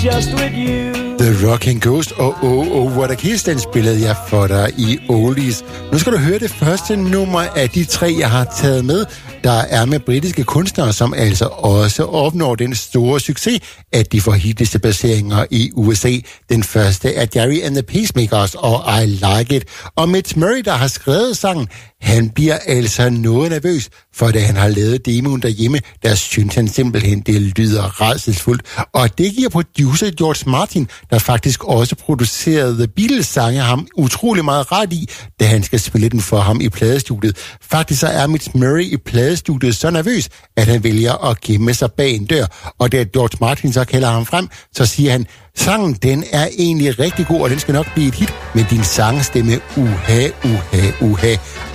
Just with you. The Rocking Ghost og Oh What a Kiss, den spillede jeg for dig i Oldies. Nu skal du høre det første nummer af de 3, jeg har taget med, der er med britiske kunstnere, som altså også opnår den store succes, at de får hitliste placeringer i USA. Den første er Jerry and the Pacemakers og I Like It. Og Mitch Murray, der har skrevet sangen, han bliver altså noget nervøs, for da han har lavet demoen derhjemme, der synes han simpelthen, det lyder rædselsfuldt. Og det giver producer George Martin, der faktisk også producerede The Beatles-sange, ham utrolig meget ret i, da han skal spille den for ham i pladestudiet. Faktisk så er Mitch Murray i pladestudiet så nervøs, at han vælger at gemme sig bag en dør. Og da George Martin så kalder ham frem, så siger han, sangen den er egentlig rigtig god, og den skal nok blive et hit, men din sangstemme, uha.